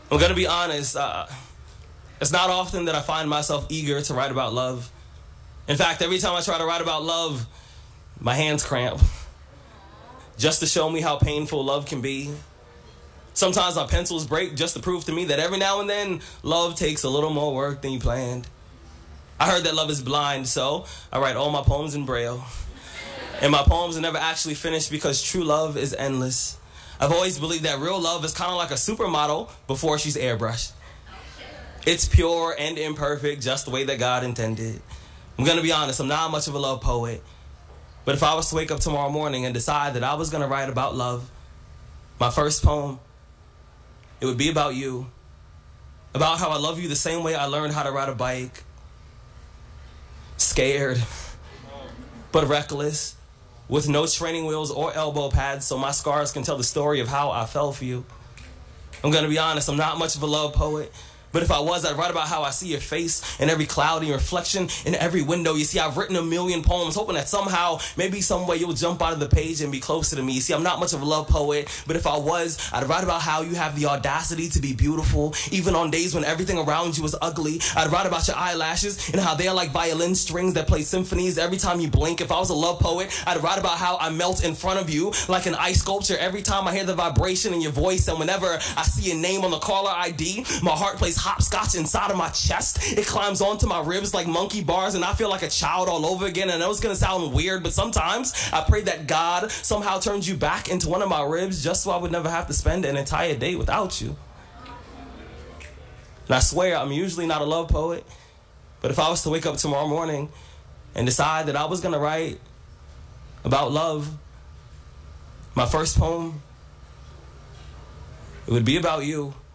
I'm gonna be honest, it's not often that I find myself eager to write about love. In fact, every time I try to write about love, my hands cramp. Just to show me how painful love can be. Sometimes my pencils break just to prove to me that every now and then, love takes a little more work than you planned. I heard that love is blind, so I write all my poems in Braille. And my poems are never actually finished because true love is endless. I've always believed that real love is kind of like a supermodel before she's airbrushed. It's pure and imperfect, just the way that God intended. I'm going to be honest, I'm not much of a love poet. But if I was to wake up tomorrow morning and decide that I was going to write about love, my first poem, it would be about you. About how I love you the same way I learned how to ride a bike. Scared, but reckless, with no training wheels or elbow pads so my scars can tell the story of how I fell for you. I'm going to be honest, I'm not much of a love poet. But if I was, I'd write about how I see your face in every cloudy reflection, in every window. You see, I've written a million poems, hoping that somehow, maybe some way you'll jump out of the page and be closer to me. You see, I'm not much of a love poet, but if I was, I'd write about how you have the audacity to be beautiful, even on days when everything around you is ugly. I'd write about your eyelashes and how they're like violin strings that play symphonies every time you blink. If I was a love poet, I'd write about how I melt in front of you like an ice sculpture every time I hear the vibration in your voice, and whenever I see your name on the caller ID, my heart plays hopscotch inside of my chest. It climbs onto my ribs like monkey bars, and I feel like a child all over again. I know it's gonna sound weird, but sometimes I pray that God somehow turns you back into one of my ribs just so I would never have to spend an entire day without you. And I swear, I'm usually not a love poet, but if I was to wake up tomorrow morning and decide that I was gonna write about love, my first poem, it would be about you.